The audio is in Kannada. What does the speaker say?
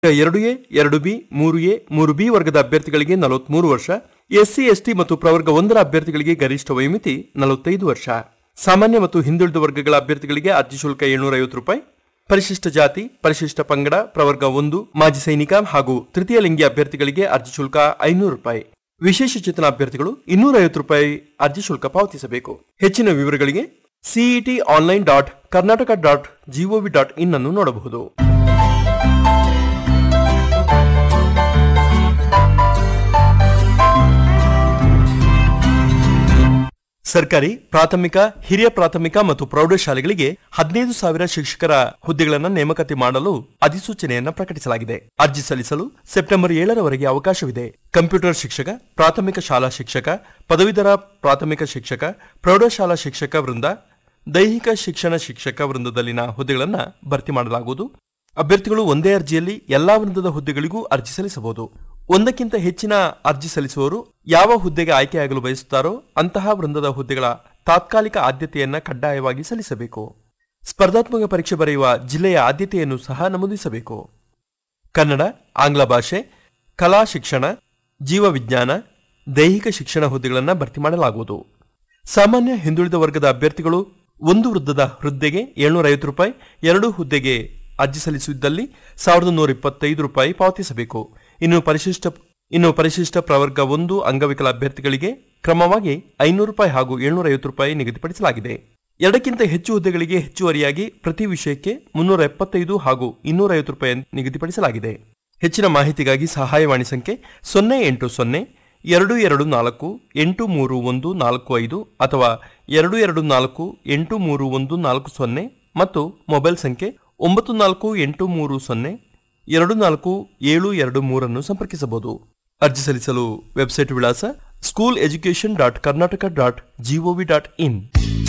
2A, 2B, 3A, 3B ವರ್ಗದ ಅಭ್ಯರ್ಥಿಗಳಿಗೆ 43 ವರ್ಷ, ಎಸ್ಸಿ ಎಸ್ಟಿ ಮತ್ತು ಪ್ರವರ್ಗ 1ರ ಅಭ್ಯರ್ಥಿಗಳಿಗೆ ಗರಿಷ್ಠ ವಯೋಮಿತಿ 45 ವರ್ಷ. ಸಾಮಾನ್ಯ ಮತ್ತು ಹಿಂದುಳಿದ ವರ್ಗಗಳ ಅಭ್ಯರ್ಥಿಗಳಿಗೆ ಅರ್ಜಿ ಶುಲ್ಕ 750 ರೂಪಾಯಿ. ಪರಿಶಿಷ್ಟ ಜಾತಿ, ಪರಿಶಿಷ್ಟ ಪಂಗಡ, ಪ್ರವರ್ಗ 1, ಮಾಜಿ ಸೈನಿಕ ಹಾಗೂ ತೃತೀಯ ಲಿಂಗಿ ಅಭ್ಯರ್ಥಿಗಳಿಗೆ ಅರ್ಜಿ ಶುಲ್ಕ 500 ರೂಪಾಯಿ. ವಿಶೇಷ ಚೇತನ ಅಭ್ಯರ್ಥಿಗಳು 250 ರೂಪಾಯಿ ಅರ್ಜಿ ಶುಲ್ಕ ಪಾವತಿಸಬೇಕು. ಹೆಚ್ಚಿನ ವಿವರಗಳಿಗೆ cet.online.karnataka.gov.in ಅನ್ನು ನೋಡಬಹುದು. ಸರ್ಕಾರಿ ಪ್ರಾಥಮಿಕ, ಹಿರಿಯ ಪ್ರಾಥಮಿಕ ಮತ್ತು ಪ್ರೌಢಶಾಲೆಗಳಿಗೆ 15,000 ಶಿಕ್ಷಕರ ಹುದ್ದೆಗಳನ್ನು ನೇಮಕಾತಿ ಮಾಡಲು ಅಧಿಸೂಚನೆಯನ್ನು ಪ್ರಕಟಿಸಲಾಗಿದೆ. ಅರ್ಜಿ ಸಲ್ಲಿಸಲು ಸೆಪ್ಟೆಂಬರ್ 7ರವರೆಗೆ ಅವಕಾಶವಿದೆ. ಕಂಪ್ಯೂಟರ್ ಶಿಕ್ಷಕ, ಪ್ರಾಥಮಿಕ ಶಾಲಾ ಶಿಕ್ಷಕ, ಪದವೀಧರ ಪ್ರಾಥಮಿಕ ಶಿಕ್ಷಕ, ಪ್ರೌಢಶಾಲಾ ಶಿಕ್ಷಕ ವೃಂದ, ದೈಹಿಕ ಶಿಕ್ಷಣ ಶಿಕ್ಷಕ ವೃಂದದಲ್ಲಿನ ಹುದ್ದೆಗಳನ್ನು ಭರ್ತಿ ಮಾಡಲಾಗುವುದು. ಅಭ್ಯರ್ಥಿಗಳು ಒಂದೇ ಅರ್ಜಿಯಲ್ಲಿ ಎಲ್ಲಾ ವೃಂದದ ಹುದ್ದೆಗಳಿಗೂ ಅರ್ಜಿ ಸಲ್ಲಿಸಬಹುದು. ಒಂದಕ್ಕಿಂತ ಹೆಚ್ಚಿನ ಅರ್ಜಿ ಸಲ್ಲಿಸುವವರು ಯಾವ ಹುದ್ದೆಗೆ ಆಯ್ಕೆಯಾಗಲು ಬಯಸುತ್ತಾರೋ ಅಂತಹ ವೃಂದದ ಹುದ್ದೆಗಳ ತಾತ್ಕಾಲಿಕ ಆದ್ಯತೆಯನ್ನ ಕಡ್ಡಾಯವಾಗಿ ಸಲ್ಲಿಸಬೇಕು. ಸ್ಪರ್ಧಾತ್ಮಕ ಪರೀಕ್ಷೆ ಬರೆಯುವ ಜಿಲ್ಲೆಯ ಆದ್ಯತೆಯನ್ನು ಸಹ ನಮೂದಿಸಬೇಕು. ಕನ್ನಡ, ಆಂಗ್ಲ ಭಾಷೆ, ಕಲಾ ಶಿಕ್ಷಣ, ಜೀವವಿಜ್ಞಾನ, ದೈಹಿಕ ಶಿಕ್ಷಣ ಹುದ್ದೆಗಳನ್ನು ಭರ್ತಿ ಮಾಡಲಾಗುವುದು. ಸಾಮಾನ್ಯ ಹಿಂದುಳಿದ ವರ್ಗದ ಅಭ್ಯರ್ಥಿಗಳು ಒಂದು ವೃಂದದ ಹುದ್ದೆಗೆ 750 ರೂಪಾಯಿ, 2 ಹುದ್ದೆಗೆ ಅರ್ಜಿ ಸಲ್ಲಿಸಿದ್ದಲ್ಲಿ 1125 ರೂಪಾಯಿ ಪಾವತಿಸಬೇಕು. ಇನ್ನು ಪರಿಶಿಷ್ಟ ಪ್ರವರ್ಗ 1 ಅಂಗವಿಕಲ ಅಭ್ಯರ್ಥಿಗಳಿಗೆ ಕ್ರಮವಾಗಿ 500 ರೂಪಾಯಿ ಹಾಗೂ 750 ರೂಪಾಯಿ ನಿಗದಿಪಡಿಸಲಾಗಿದೆ. 2ಕ್ಕಿಂತ ಹೆಚ್ಚು ಹುದ್ದೆಗಳಿಗೆ ಹೆಚ್ಚುವರಿಯಾಗಿ ಪ್ರತಿ ವಿಷಯಕ್ಕೆ 375 ಹಾಗೂ 250 ರೂಪಾಯಿ ನಿಗದಿಪಡಿಸಲಾಗಿದೆ. ಹೆಚ್ಚಿನ ಮಾಹಿತಿಗಾಗಿ ಸಹಾಯವಾಣಿ ಸಂಖ್ಯೆ 080-224-83145 ಅಥವಾ 224-83140 ಮತ್ತು ಮೊಬೈಲ್ ಸಂಖ್ಯೆ 9483024723 ಅನ್ನು ಸಂಪರ್ಕಿಸಬಹುದು. ಅರ್ಜಿ ಸಲ್ಲಿಸಲು ವೆಬ್ಸೈಟ್ ವಿಳಾಸ schooleducation.karnataka.gov.in.